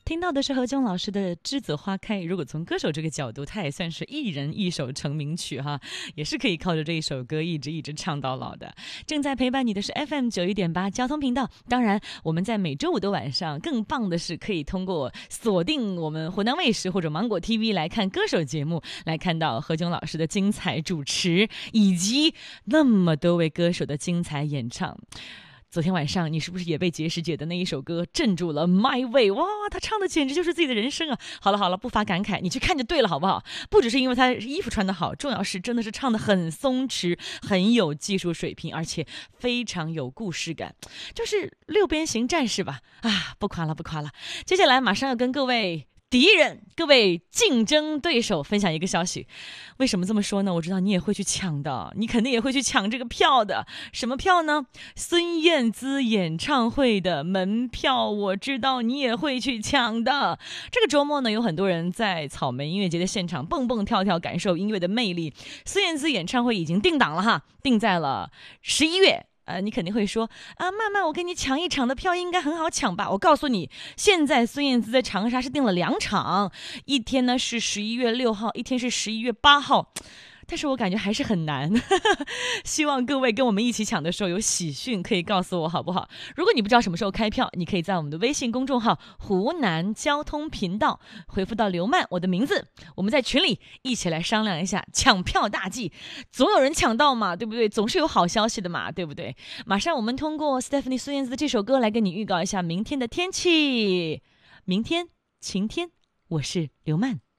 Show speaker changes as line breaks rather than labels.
听到的是何炅老师的《栀子花开》。如果从歌手这个角度，他也算是一人一首成名曲哈，也是可以靠着这一首歌一直唱到老的。正在陪伴你的是 FM91.8交通频道。当然，我们在每周五的晚上，更棒的是可以通过锁定我们湖南卫视或者芒果 TV 来看歌手节目，来看到何炅老师的精彩主持，以及那么多位歌手的精彩演唱。昨天晚上你是不是也被杰师姐的那一首歌镇住了 My Way？ 哇，他唱的简直就是自己的人生啊！好了，不乏感慨，你去看就对了，好不好？不只是因为他衣服穿得好，重要是真的是唱得很松弛，很有技术水平，而且非常有故事感，就是六边形战士吧。不夸了。接下来马上要跟各位敌人、各位竞争对手分享一个消息。为什么这么说呢？我知道你也会去抢的，你肯定也会去抢这个票的。什么票呢？孙燕姿演唱会的门票，我知道你也会去抢的。这个周末呢，有很多人在草莓音乐节的现场蹦蹦跳跳，感受音乐的魅力。孙燕姿演唱会已经定档了哈，定在了11月。你肯定会说曼曼，我给你抢一场的票应该很好抢吧？我告诉你，现在孙燕姿在长沙是订了2场，一天呢是11月6号，一天是11月8号。但是我感觉还是很难希望各位跟我们一起抢的时候有喜讯可以告诉我好不好？如果你不知道什么时候开票，你可以在我们的微信公众号湖南交通频道回复到刘曼我的名字，我们在群里一起来商量一下抢票大计，总有人抢到嘛，对不对？总是有好消息的嘛，对不对？马上我们通过 Stephanie 孙燕姿的这首歌来跟你预告一下明天的天气。明天晴天，我是刘曼。